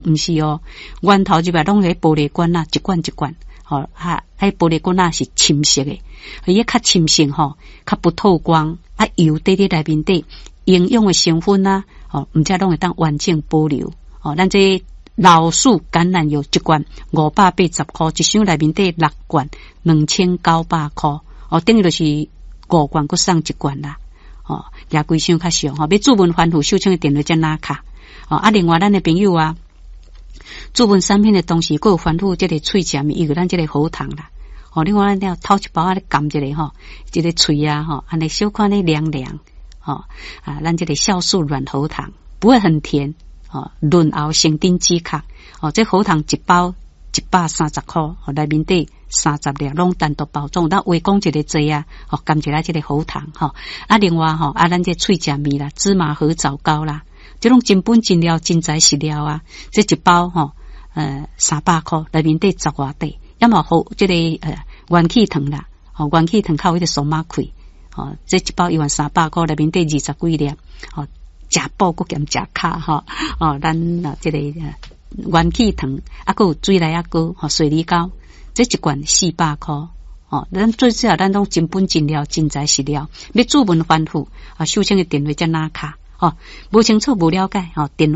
毋是哦，源头入来拢是玻璃管啊，一罐一罐，吼迄玻璃管啊是深色的，伊较深色吼，较不透光，啊油滴滴内面底营养的成分啊，毋则拢会当完整保留，咱这老鼠橄榄油一罐580块，一箱内面底6罐2900块，等于就是5罐佮送1罐啦，也规箱较俗要注文反复秀清的电话才拿卡，另外咱的朋友啊。注文产品的东西，佮有反复这个喙舌咪，伊有咱这个喉糖啦。另外咱要掏一包咧含一个这个喙啊安尼小可咧凉凉，咱这个酵素软喉糖不会很甜，润喉生津止咳，这喉糖一包130块，内面底30粒拢单独包装，咱微讲一个剂啊，含一下这个喉糖另外咱这喙舌咪啦，芝麻核枣膏啦。这种真本真料真材实料啊！这一包300块，内面底10外底，要么好这个元气糖啦，元气糖靠迄个苏马气，这一包13000块，内面底20几粒，食补佮兼食卡咱这个元气糖，佮有水来膏，水梨膏，这一罐400块。咱最少咱拢真本真料真材实料，要注文反复秀清的电话才拿卡。无清楚无了解，电话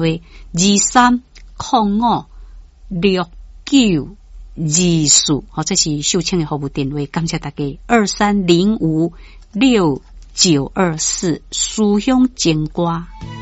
23056924，这是秀清的服务电话，感谢大家23056924，思乡情歌。